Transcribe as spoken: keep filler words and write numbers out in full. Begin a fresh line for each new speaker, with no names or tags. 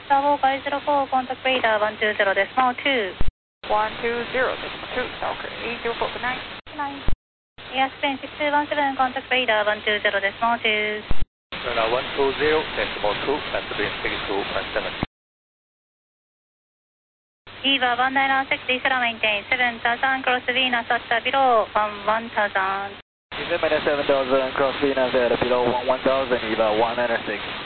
Bravo five zero four, contact radar one two zero decimal two.
one two zero decimal two, Falcon eight zero four, good night.
Good night. Airsplane six two one seven, contact radar one two zero decimal two.
Radar one two zero decimal two, Pacific six two one seven.
Eva one nine nine six, diesel maintain seven thousand, cross Venus at below one one thousand.
Diesel minus seven thousand, cross Venus at below one one thousand, Eva one nine six.